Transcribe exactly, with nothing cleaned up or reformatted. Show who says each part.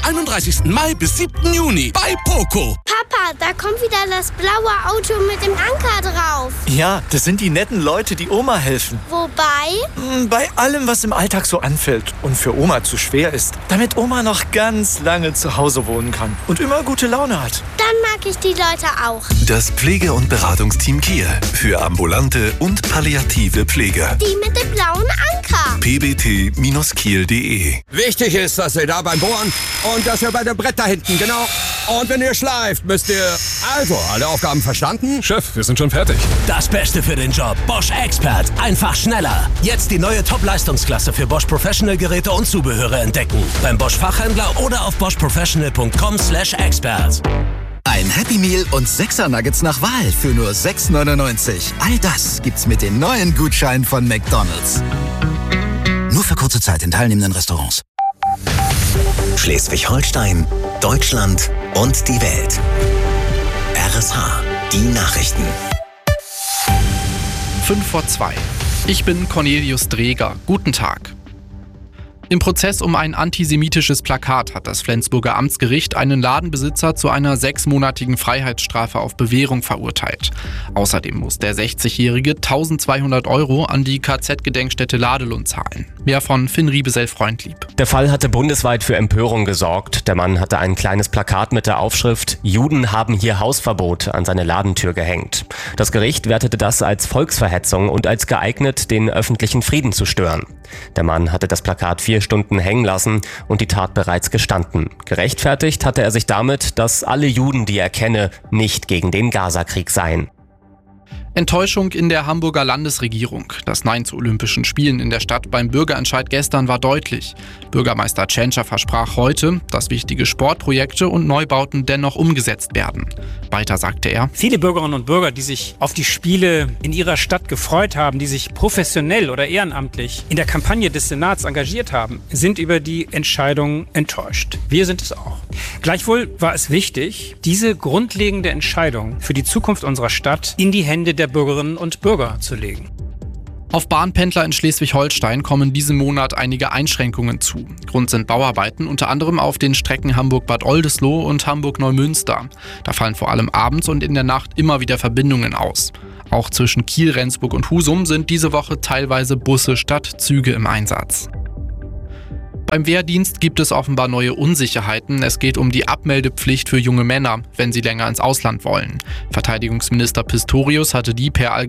Speaker 1: einunddreißigsten Mai bis siebten Juni bei Poco.
Speaker 2: Papa, da kommt wieder das blaue Auto mit dem Anker drauf.
Speaker 3: Ja, das sind die netten Leute, die Oma helfen.
Speaker 2: Wobei?
Speaker 3: Bei allem, was im Alltag so anfällt und für Oma zu schwer ist. Damit Oma noch ganz lange zu Hause wohnen kann und immer gute Laune hat.
Speaker 2: Dann mag ich die Leute auch.
Speaker 4: Das Pflege- und Beratungsteam Kiel für ambulante und palliative Pflege.
Speaker 2: Die mit dem blauen Anker.
Speaker 4: p b t kiel punkt d e.
Speaker 5: Wichtig ist, dass ihr da beim Bohren und dass ihr bei dem Brett da hinten, genau. Und wenn ihr schleift, müsst ihr... Also, alle Aufgaben verstanden?
Speaker 6: Chef, wir sind schon fertig.
Speaker 7: Das Beste für den Job. Bosch Expert. Einfach schneller. Jetzt die neue Top-Leistungsklasse für Bosch Professional Geräte und Zubehöre entdecken. Beim Bosch Fachhändler oder auf bosch professional punkt com slash expert.
Speaker 8: Ein Happy Meal und sechser Nuggets nach Wahl für nur sechs neunundneunzig. All das gibt's mit dem neuen Gutschein von McDonald's. Nur für kurze Zeit in teilnehmenden Restaurants.
Speaker 4: Schleswig-Holstein, Deutschland und die Welt. R S H, die Nachrichten.
Speaker 9: fünf vor zwei. Ich bin Cornelius Dreger. Guten Tag. Im Prozess um ein antisemitisches Plakat hat das Flensburger Amtsgericht einen Ladenbesitzer zu einer sechsmonatigen Freiheitsstrafe auf Bewährung verurteilt. Außerdem muss der sechzigjährige eintausendzweihundert Euro an die K Z-Gedenkstätte Ladelund zahlen. Mehr von Finn Riebesell-Freundlieb.
Speaker 10: Der Fall hatte bundesweit für Empörung gesorgt. Der Mann hatte ein kleines Plakat mit der Aufschrift „Juden haben hier Hausverbot" an seine Ladentür gehängt. Das Gericht wertete das als Volksverhetzung und als geeignet, den öffentlichen Frieden zu stören. Der Mann hatte das Plakat vier Stunden hängen lassen und die Tat bereits gestanden. Gerechtfertigt hatte er sich damit, dass alle Juden, die er kenne, nicht gegen den Gazakrieg seien.
Speaker 9: Enttäuschung in der Hamburger Landesregierung. Das Nein zu Olympischen Spielen in der Stadt beim Bürgerentscheid gestern war deutlich. Bürgermeister Tschentscher versprach heute, dass wichtige Sportprojekte und Neubauten dennoch umgesetzt werden. Weiter sagte er:
Speaker 11: Viele Bürgerinnen und Bürger, die sich auf die Spiele in ihrer Stadt gefreut haben, die sich professionell oder ehrenamtlich in der Kampagne des Senats engagiert haben, sind über die Entscheidung enttäuscht. Wir sind es auch. Gleichwohl war es wichtig, diese grundlegende Entscheidung für die Zukunft unserer Stadt in die Hände der Bürgerinnen und Bürger zu legen.
Speaker 9: Auf Bahnpendler in Schleswig-Holstein kommen diesen Monat einige Einschränkungen zu. Grund sind Bauarbeiten, unter anderem auf den Strecken Hamburg-Bad Oldesloe und Hamburg-Neumünster. Da fallen vor allem abends und in der Nacht immer wieder Verbindungen aus. Auch zwischen Kiel, Rendsburg und Husum sind diese Woche teilweise Busse statt Züge im Einsatz. Beim Wehrdienst gibt es offenbar neue Unsicherheiten. Es geht um die Abmeldepflicht für junge Männer, wenn sie länger ins Ausland wollen. Verteidigungsminister Pistorius hatte die per